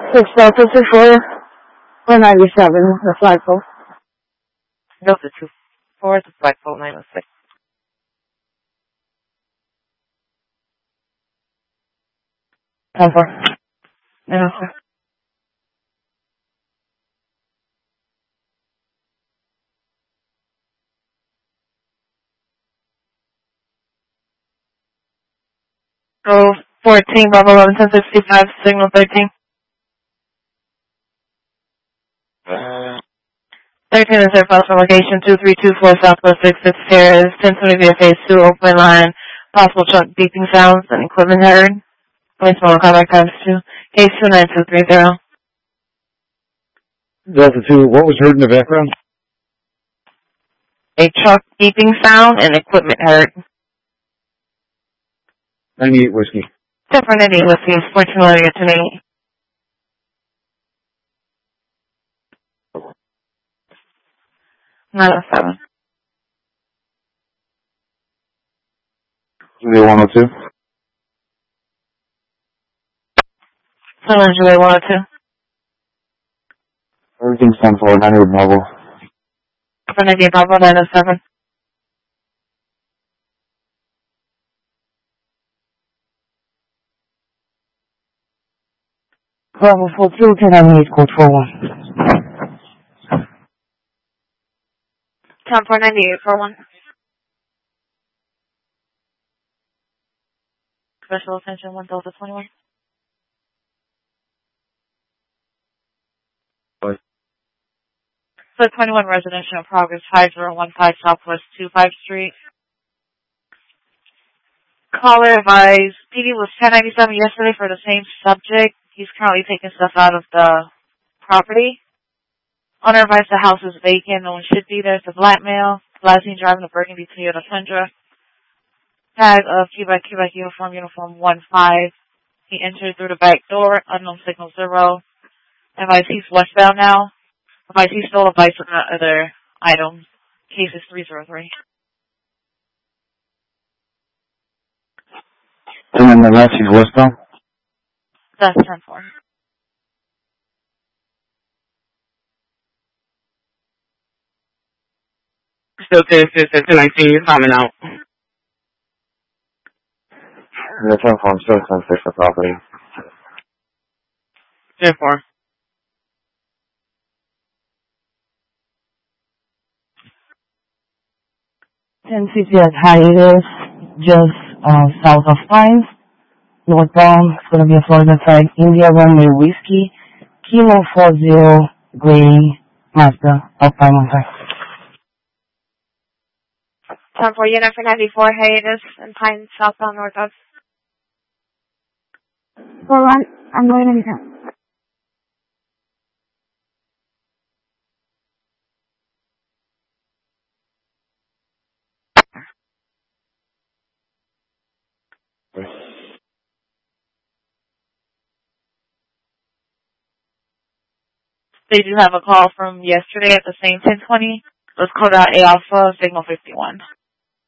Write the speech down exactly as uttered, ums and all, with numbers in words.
six Delta two four, one ninety-seven, the flagpole. Delta two four, the flagpole nine oh six. ten four. nine oh six. So, fourteen, Bravo eleven ten sixty-five, signal thirteen. Uh, thirteen is their postal location, two three two four Southwest six six Terrace, ten twenty via phase two, open line, possible truck beeping sounds and equipment heard. Place mobile callback times two, case two nine two three zero. Delta two, what was heard in the background? A truck beeping sound and equipment heard. ninety-eight Whiskey. Different ninety-eight Whiskey, fourteen area to me. nine oh seven. Julia one oh two. seven Julia one oh two. Everything's ten four, ninety-eight Bravo. seven ninety-eight Bravo nine oh seven. Bravo four two, ten ninety-eight, code four one. ten four ninety-eight four one. Special attention one Delta twenty-one. What? So twenty-one residential progress five zero one five Southwest two five Street. Caller advised P D was ten ninety-seven yesterday for the same subject. He's currently taking stuff out of the property. Owner advised the house is vacant. No one should be there. It's a black male. Last seen driving a burgundy Toyota Tundra. Tag of Quebec, Quebec uniform, uniform one five. He entered through the back door. Unknown signal zero. Advised he's westbound now. Advised he stole a bike from the other items. Case is three zero three. And then the rest is westbound? That's ten four. Still ten six at ten nineteen, you're coming out. The ten four, I'm still ten six for property. ten four. ten fifty at hiatus, just uh, south of Pines. Northbound, it's going to be a Florida side, India Runway Whiskey, Kilo four zero, Gray Mazda, up five one five. ten four, unit for ninety-four, hiatus, and Pine, southbound, northbound. four one, I'm going to be down. They do have a call from yesterday at the same ten twenty. Let's call that A Alpha, signal fifty-one.